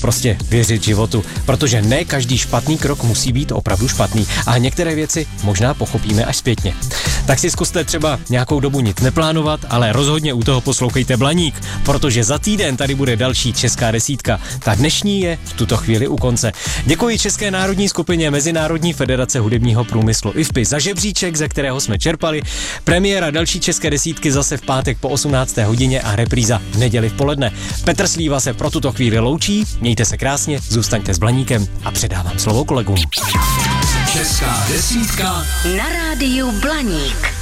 prostě věřit životu, protože ne každý špatný krok musí být opravdu špatný a některé věci možná pochopíme až zpětně. Tak si zkuste třeba nějakou dobu nic neplánovat, ale rozhodně u toho poslouchejte Blaník, protože za týden tady bude další Česká desítka. Ta dnešní je v tuto chvíli u konce. Děkuji České národní skupině Mezinárodní federace hudebního průmyslu IFPI za žebříček, ze kterého jsme čerpali. Premiéra další České desítky zase v pátek po 18. hodině a repríza v neděli v poledne. Petr Slíva se pro tuto chvíli loučí, mějte se krásně, zůstaňte s Blaníkem a předávám slovo kolegům. Česká desítka na rádiu Blaník.